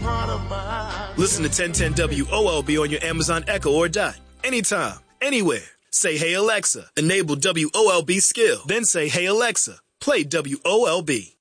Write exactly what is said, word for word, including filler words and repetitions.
Listen to ten ten W O L B on your Amazon Echo or Dot. Anytime, anywhere. Say, hey Alexa, enable W O L B skill. Then say, hey Alexa, play W O L B.